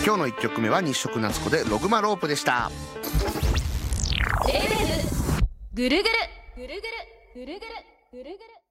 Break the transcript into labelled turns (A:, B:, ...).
A: 今日の1曲目は日食夏子でログマロープでした。
B: ぐるぐるぐるぐるぐるぐるぐるぐる。